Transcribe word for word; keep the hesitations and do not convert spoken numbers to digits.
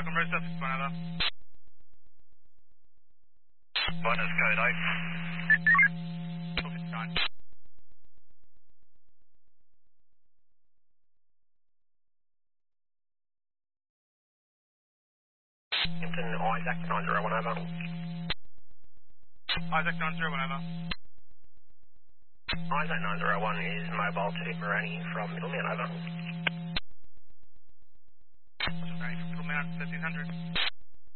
Michael Rooster, one over. Minus code eight. fifty-nine. Hampton Isaac nine zero one over. Isaac nine zero one over. Isaac nine zero one is mobile to Morani from Middlemount over. Morani from Middlemount, thirteen hundred.